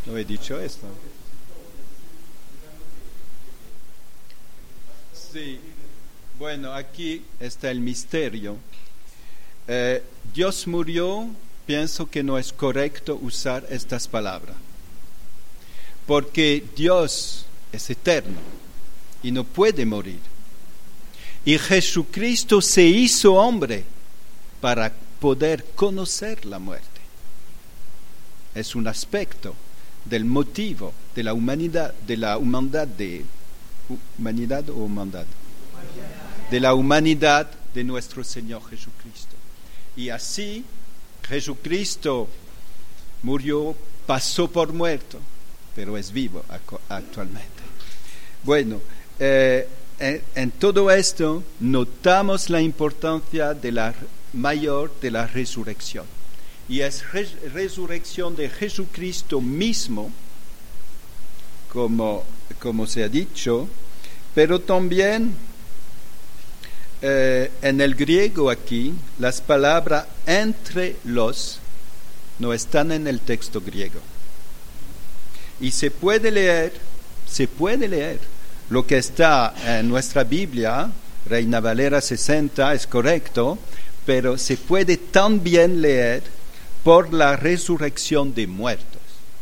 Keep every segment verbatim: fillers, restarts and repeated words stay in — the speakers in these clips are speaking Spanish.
No he dicho esto. Sí, bueno, aquí está el misterio. Eh, Dios murió, pienso que no es correcto usar estas palabras, porque Dios es eterno y no puede morir. Y Jesucristo se hizo hombre para poder conocer la muerte. Es un aspecto del motivo de la humanidad, de la humanidad de humanidad o humanidad, de la humanidad de nuestro Señor Jesucristo. Y así Jesucristo murió, pasó por muerto, pero es vivo actualmente. Bueno, eh, en, en todo esto notamos la importancia de la mayor de la resurrección. Y es res, resurrección de Jesucristo mismo, como, como se ha dicho, pero también eh, en el griego aquí, las palabras entre los no están en el texto griego. Y se puede leer, se puede leer lo que está en nuestra Biblia, Reina Valera sesenta, es correcto, pero se puede también leer por la resurrección de muertos.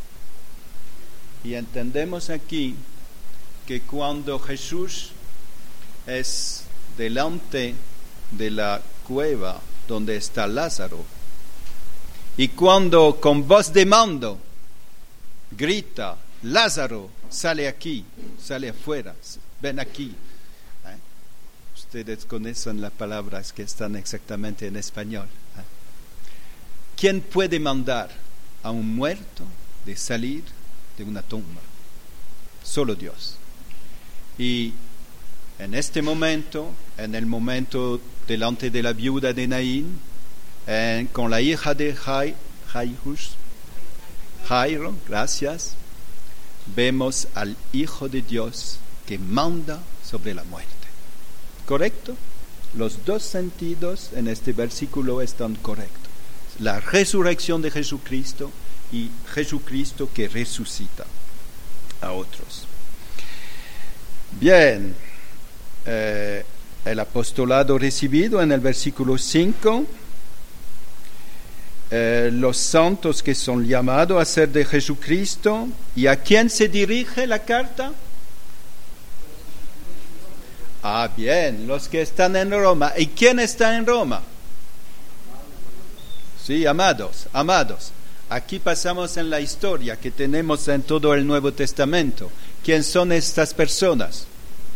Y entendemos aquí que cuando Jesús es delante de la cueva donde está Lázaro, y cuando con voz de mando grita, Lázaro, sale aquí, sale afuera, ven aquí. ¿Eh? Ustedes conocen las palabras que están exactamente en español. ¿Eh? ¿Quién puede mandar a un muerto de salir de una tumba? Solo Dios. Y en este momento, en el momento delante de la viuda de Naín, eh, con la hija de Jai, Jairus, Jairo, gracias, vemos al Hijo de Dios que manda sobre la muerte. ¿Correcto? Los dos sentidos en este versículo están correctos. La resurrección de Jesucristo y Jesucristo que resucita a otros. Bien, eh, el apostolado recibido en el versículo cinco, eh, los santos que son llamados a ser de Jesucristo. ¿Y a quién se dirige la carta? Ah, bien, los que están en Roma. ¿Y quién está en Roma? Sí, amados, amados. Aquí pasamos en la historia que tenemos en todo el Nuevo Testamento. ¿Quién son estas personas?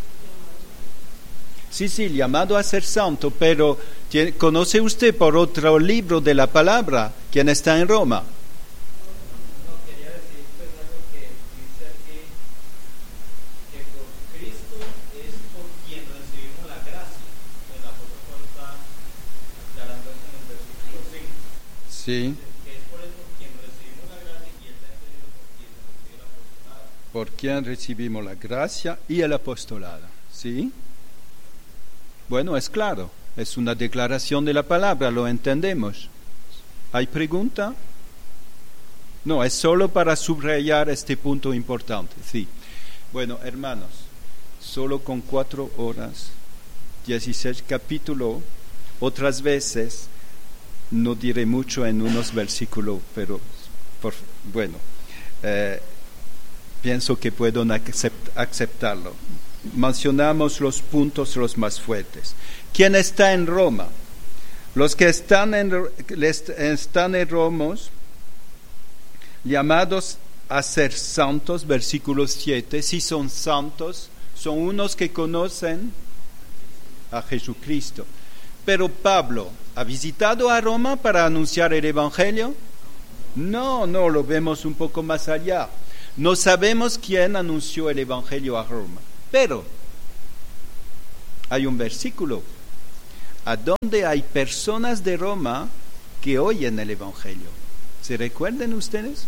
Sí, sí, llamado a ser santo, pero ¿conoce usted por otro libro de la palabra quién está en Roma? No, quería decir pues algo que dice aquí, que por Cristo es por quien recibimos la gracia. El apóstol Pablo está aclarando eso en el versículo cinco. Sí. Que es por eso por quien recibimos la gracia y él ha entendido por quien recibe el apostolado. Por quien recibimos la gracia y el apostolado. ¿Sí? Bueno, es claro, es una declaración de la palabra, lo entendemos. ¿Hay pregunta? No, es solo para subrayar este punto importante, sí. Bueno, hermanos, solo con cuatro horas, dieciséis capítulos, otras veces no diré mucho en unos versículos, pero por, bueno, eh, pienso que puedo acept, aceptarlo. Mencionamos los puntos los más fuertes. ¿Quién está en Roma? Los que están en, están en Roma, llamados a ser santos, versículo siete, si son santos, son unos que conocen a Jesucristo. Pero Pablo, ¿ha visitado a Roma para anunciar el Evangelio? No, no, lo vemos un poco más allá. No sabemos quién anunció el Evangelio a Roma. Pero hay un versículo a donde hay personas de Roma que oyen el Evangelio. ¿Se recuerdan ustedes?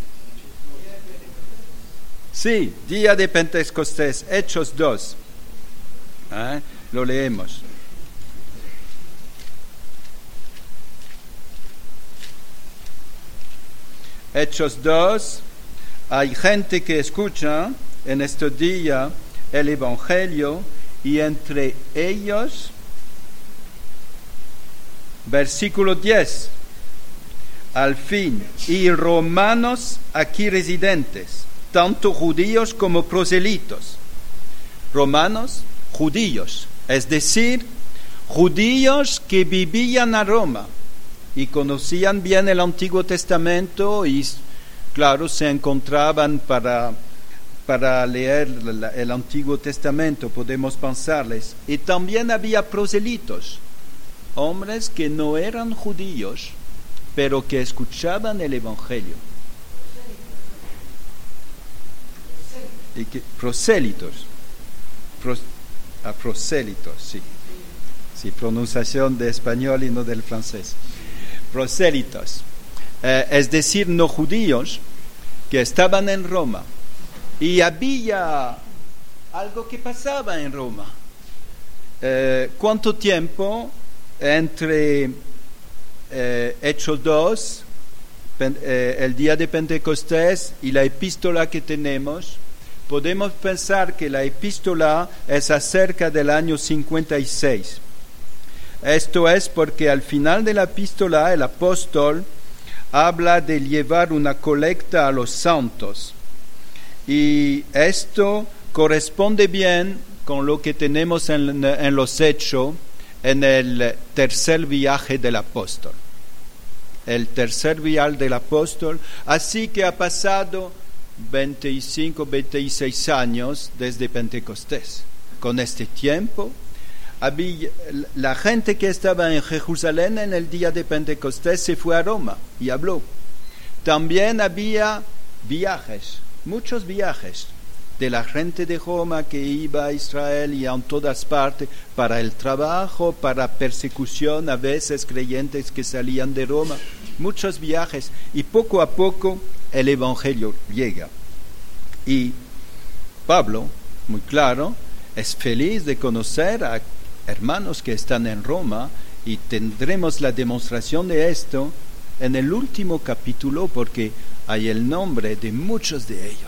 Sí, día de Pentecostés, Hechos dos. ¿Eh? Lo leemos. Hechos dos, hay gente que escucha en este día el Evangelio y entre ellos, versículo diez, al fin, y romanos aquí residentes, tanto judíos como proselitos. Romanos, judíos, es decir, judíos que vivían a Roma y conocían bien el Antiguo Testamento y, claro, se encontraban para, para leer el Antiguo Testamento, podemos pensarles. Y también había proselitos, hombres que no eran judíos, pero que escuchaban el Evangelio. Y que, prosélitos, pros, ah, prosélitos, sí. Sí, pronunciación de español y no del francés. Prosélitos, eh, es decir, no judíos, que estaban en Roma. Y había algo que pasaba en Roma. Eh, ¿Cuánto tiempo entre eh, Hechos dos, pen, eh, el día de Pentecostés y la epístola que tenemos? Podemos pensar que la epístola es acerca del año cincuenta y seis. Esto es porque al final de la epístola el apóstol habla de llevar una colecta a los santos. Y esto corresponde bien con lo que tenemos en, en los Hechos, en el tercer viaje del apóstol. El tercer viaje del apóstol. Así que ha pasado veinticinco, veintiséis años desde Pentecostés. Con este tiempo, había, la gente que estaba en Jerusalén en el día de Pentecostés se fue a Roma y habló. También había viajes, muchos viajes de la gente de Roma que iba a Israel y a todas partes para el trabajo, para persecución, a veces creyentes que salían de Roma, muchos viajes, y poco a poco el Evangelio llega. Y Pablo, muy claro, es feliz de conocer a hermanos que están en Roma, y tendremos la demostración de esto en el último capítulo, porque hay el nombre de muchos de ellos.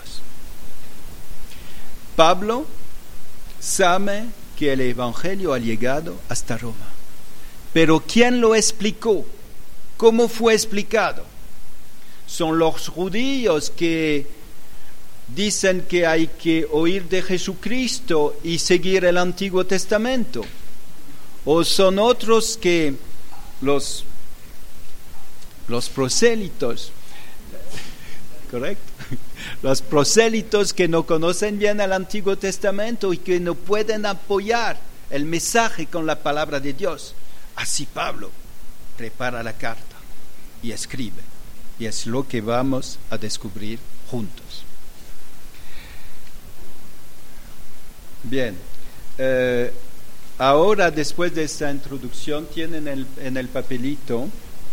Pablo sabe que el Evangelio ha llegado hasta Roma. Pero ¿quién lo explicó? ¿Cómo fue explicado? Son los judíos que dicen que hay que oír de Jesucristo y seguir el Antiguo Testamento. O son otros que los, los prosélitos, ¿correcto? Los prosélitos que no conocen bien el Antiguo Testamento y que no pueden apoyar el mensaje con la palabra de Dios. Así Pablo prepara la carta y escribe. Y es lo que vamos a descubrir juntos. Bien, eh, ahora después de esta introducción tienen el, en el papelito,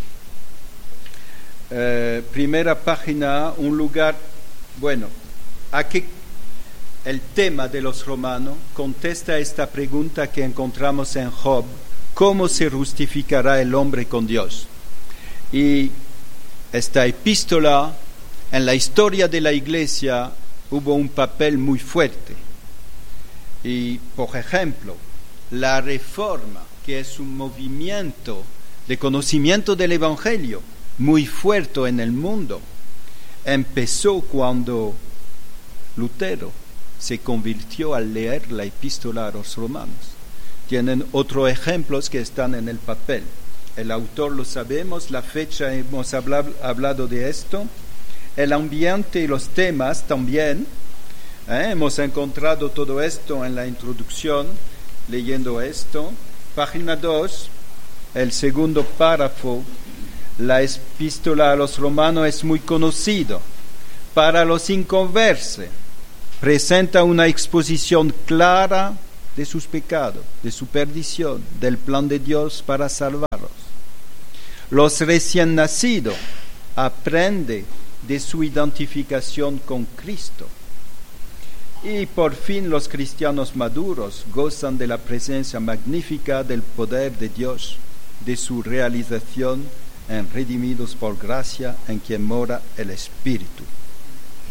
eh, primera página, un lugar, bueno, aquí el tema de los romanos contesta esta pregunta que encontramos en Job: ¿cómo se justificará el hombre con Dios? Y esta epístola en la historia de la Iglesia hubo un papel muy fuerte. Y, por ejemplo, la Reforma, que es un movimiento de conocimiento del Evangelio muy fuerte en el mundo, empezó cuando Lutero se convirtió al leer la epístola a los romanos. Tienen otros ejemplos que están en el papel. El autor lo sabemos, la fecha hemos hablado, hablado de esto, el ambiente y los temas también. ¿Eh? Hemos encontrado todo esto en la introducción, leyendo esto. Página dos, el segundo párrafo. La epístola a los romanos es muy conocido. Para los inconversos, presenta una exposición clara de sus pecados, de su perdición, del plan de Dios para salvarlos. Los recién nacidos aprenden de su identificación con Cristo. Y por fin los cristianos maduros gozan de la presencia magnífica del poder de Dios, de su realización en redimidos por gracia en quien mora el Espíritu.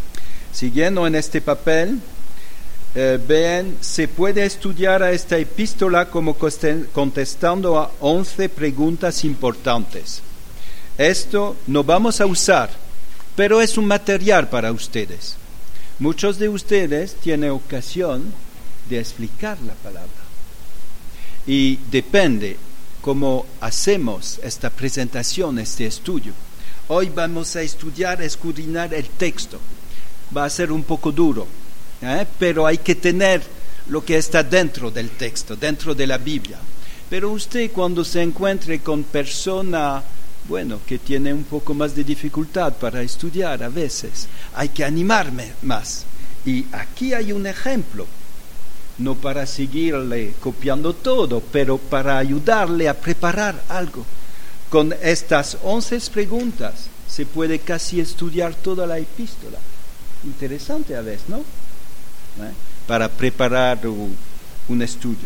Siguiendo en este papel, eh, vean, se puede estudiar a esta epístola como contestando a once preguntas importantes. Esto no vamos a usar, pero es un material para ustedes. Muchos de ustedes tienen ocasión de explicar la palabra. Y depende cómo hacemos esta presentación, este estudio. Hoy vamos a estudiar, escudriñar el texto. Va a ser un poco duro, ¿eh? Pero hay que tener lo que está dentro del texto, dentro de la Biblia. Pero usted, cuando se encuentre con persona, bueno, que tiene un poco más de dificultad para estudiar a veces, hay que animarme más. Y aquí hay un ejemplo, no para seguirle copiando todo, pero para ayudarle a preparar algo. Con estas once preguntas se puede casi estudiar toda la epístola. Interesante a veces, ¿no? ¿Eh? Para preparar un, un estudio.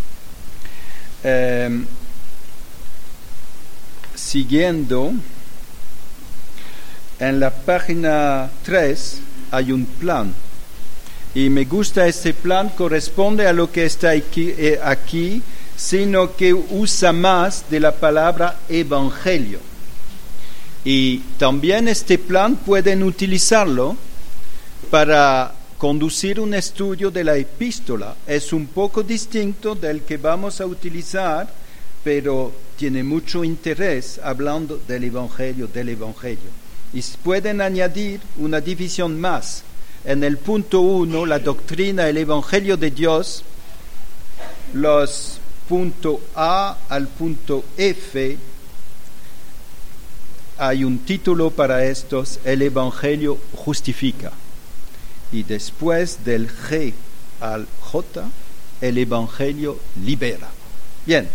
Eh, siguiendo, en la página tres hay un plan. Y me gusta este plan, corresponde a lo que está aquí, eh, aquí, sino que usa más de la palabra evangelio. Y también este plan pueden utilizarlo para conducir un estudio de la epístola. Es un poco distinto del que vamos a utilizar, pero tiene mucho interés hablando del evangelio, del evangelio. Y pueden añadir una división más. En el punto uno, la doctrina, el evangelio de Dios, los punto A al punto F, hay un título para estos, el evangelio justifica. Y después del G al J, el evangelio libera. Bien.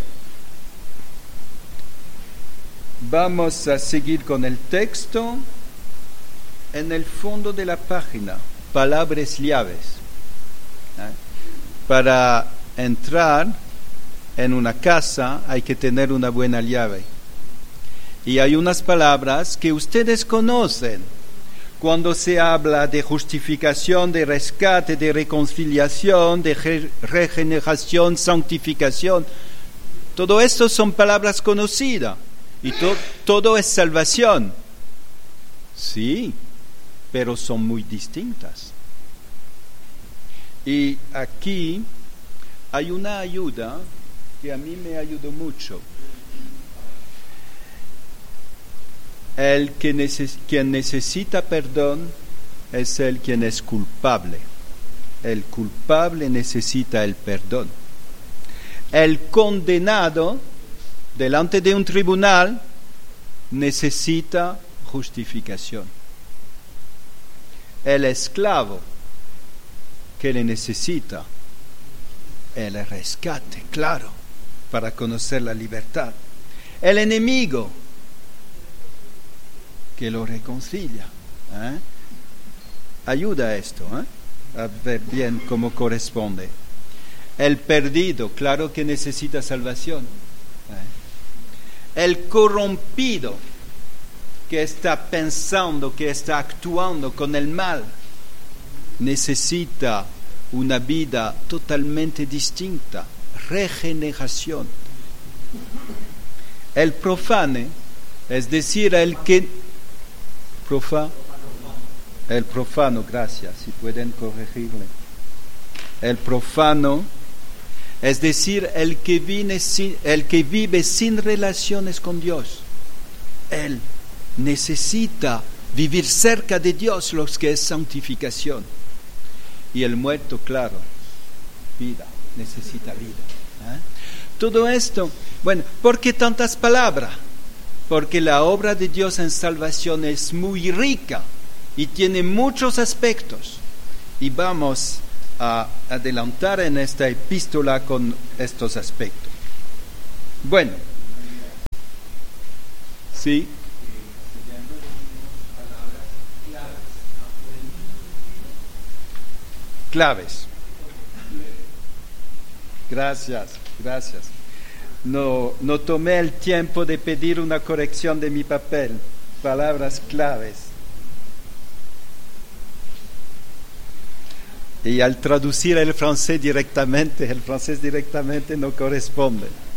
Vamos a seguir con el texto. En el fondo de la página, palabras llaves. ¿Eh? Para entrar en una casa hay que tener una buena llave. Y hay unas palabras que ustedes conocen. Cuando se habla de justificación, de rescate, de reconciliación, de re- regeneración, santificación, todo esto son palabras conocidas. Y to- todo es salvación. Sí, pero son muy distintas. Y aquí hay una ayuda que a mí me ayudó mucho. El que neces- quien necesita perdón es el quien es culpable. El culpable necesita el perdón. El condenado delante de un tribunal necesita justificación. El esclavo que le necesita el rescate, claro, para conocer la libertad. El enemigo que lo reconcilia. ¿eh? Ayuda a esto, ¿eh? a ver bien cómo corresponde. El perdido, claro que necesita salvación. ¿eh? El corrompido, que está pensando, que está actuando con el mal, necesita una vida totalmente distinta, regeneración. El profane, es decir, el que Profa, el profano, gracias, si pueden corregirle. El profano, es decir, el que, vive sin, el que vive sin relaciones con Dios. Él necesita vivir cerca de Dios, lo que es santificación. Y el muerto, claro, vida, necesita vida. ¿eh? Todo esto, bueno, ¿por qué tantas palabras? Porque la obra de Dios en salvación es muy rica y tiene muchos aspectos. Y vamos a adelantar en esta epístola con estos aspectos. Bueno, sí. Claves. Gracias, gracias. No, no tomé el tiempo de pedir una corrección de mi papel. Palabras claves. Y al traducir el francés directamente, el francés directamente no corresponde.